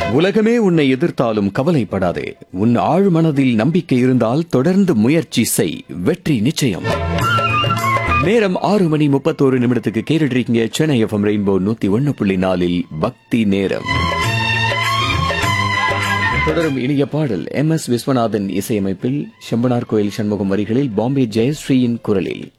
உலகமே உன்னை எதிர்த்தாலும் கவலைப்படாதே. உன் ஆழ் மனதில் நம்பிக்கை இருந்தால் தொடர்ந்து முயற்சி செய், வெற்றி நிச்சயம். நேரம் 6:31 கேட்டுட்டு இருக்கீங்க சென்னை எஃப்எம் ரெயின்போ 101.4 பக்தி நேரம். தொடரும் இனிய பாடல் MS விஸ்வநாதன் இசையமைப்பில், செம்பனார் கோயில் சண்முகம் வரிகளில், பாம்பே ஜெயஸ்ரீயின் குரலில்.